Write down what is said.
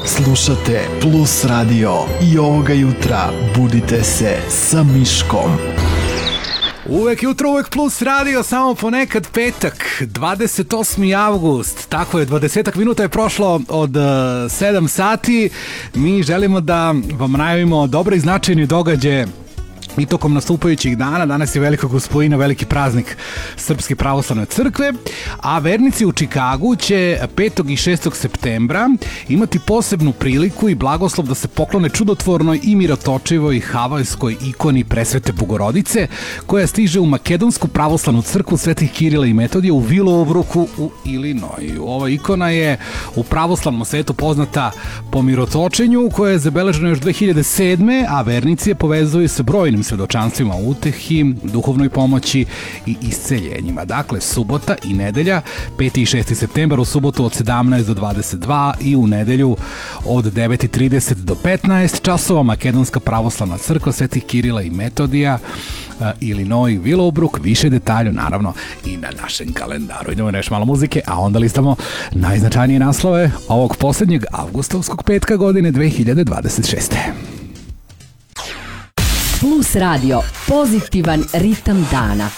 Slušate Plus Radio i ovoga jutra budite se sa Miškom. Uvek jutro, uvek Plus Radio, samo ponekad petak, 28. avgust, tako je, 20 minuta je prošlo od 7 sati. Mi želimo da vam najavimo dobre i značajne događaje i tokom nastupajućih dana. Danas je Velikog Gospojina, veliki praznik Srpske pravoslavne crkve, a vernici u Čikagu će 5. i 6. septembra imati posebnu priliku i blagoslov da se poklone čudotvornoj i mirotočivoj havajskoj ikoni Presvete Bogorodice, koja stiže u Makedonsku pravoslavnu crkvu Svetih Kirila i Metodija u Willowbrooksu u Illinoisu. Ova ikona je u pravoslavnom svetu poznata po mirotočenju, koje je zabeleženo još 2007. a vernici je povezuju sa brojnim svedočanstvima o utehi, duhovnoj pomoći i isceljenjima. Dakle, subota i nedelja, 5. i 6. septembar, u subotu od 17 do 22 i u nedelju od 9:30 do 15 časova, Makedonska pravoslavna crkva Svetih Kirila i Metodija, Illinois, Willowbrook. Više detalja naravno i na našem kalendaru. Idemo nešto malo muzike, a onda listamo najznačajnije naslove ovog posljednjeg avgustovskog petka godine 2026. Plus Radio, pozitivan ritam dana.